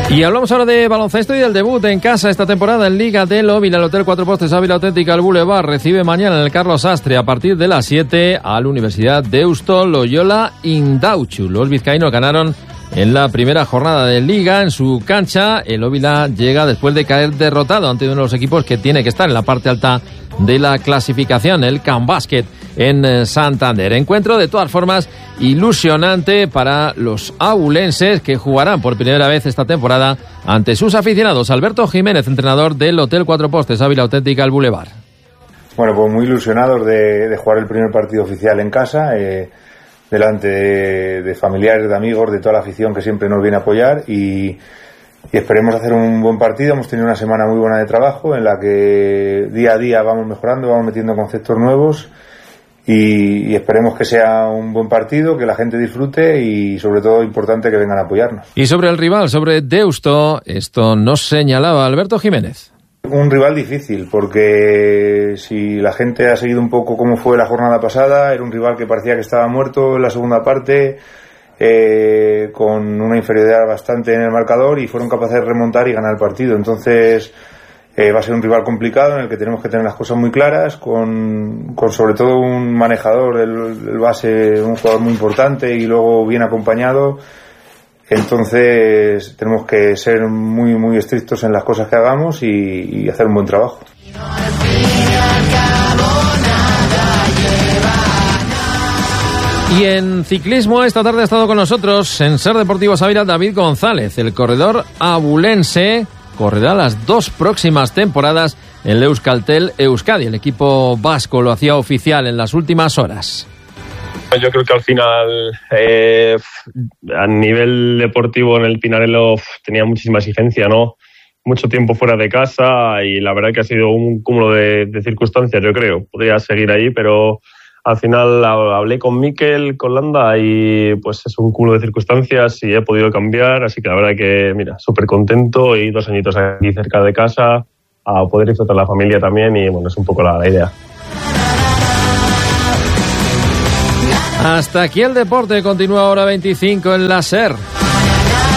Y hablamos ahora de baloncesto y del debut en casa esta temporada en Liga del Óvila. El Hotel Cuatro Postes Ávila Auténtica al Boulevard recibe mañana en el Carlos Sastre a partir de las 7 a la Universidad Deusto Loyola Indautxu. Los vizcaínos ganaron en la primera jornada de Liga en su cancha. El Óvila llega después de caer derrotado ante uno de los equipos que tiene que estar en la parte alta de la clasificación, el Can Basket en Santander. Encuentro de todas formas ilusionante para los abulenses, que jugarán por primera vez esta temporada ante sus aficionados. Alberto Jiménez, entrenador del Hotel Cuatro Postes Ávila Auténtica al Boulevard. Bueno, pues muy ilusionados de jugar el primer partido oficial en casa, delante de familiares, de amigos, de toda la afición que siempre nos viene a apoyar, y esperemos hacer un buen partido. Hemos tenido una semana muy buena de trabajo en la que día a día vamos mejorando, vamos metiendo conceptos nuevos, y esperemos que sea un buen partido, que la gente disfrute y sobre todo importante que vengan a apoyarnos. Y sobre el rival, sobre Deusto, esto nos señalaba Alberto Jiménez. Un rival difícil, porque si la gente ha seguido un poco cómo fue la jornada pasada, era un rival que parecía que estaba muerto en la segunda parte, con una inferioridad bastante en el marcador, y fueron capaces de remontar y ganar el partido. Entonces va a ser un rival complicado en el que tenemos que tener las cosas muy claras, con sobre todo un manejador, el base, un jugador muy importante y luego bien acompañado. Entonces tenemos que ser muy muy estrictos en las cosas que hagamos y hacer un buen trabajo. Y en ciclismo esta tarde ha estado con nosotros en Ser Deportivos Ávila David González, el corredor abulense. Correrá las 2 próximas temporadas en el Euskaltel Euskadi. El equipo vasco lo hacía oficial en las últimas horas. Yo creo que al final, a nivel deportivo en el Pinarello tenía muchísima exigencia, ¿no? Mucho tiempo fuera de casa, y la verdad que ha sido un cúmulo de circunstancias, yo creo. Podría seguir ahí, pero al final hablé con Mikel, con Landa, y pues es un cúmulo de circunstancias y he podido cambiar, así que la verdad que, mira, súper contento, y 2 añitos aquí cerca de casa, a poder disfrutar la familia también, y bueno, es un poco la idea. Hasta aquí el deporte, continúa ahora 25 en la SER.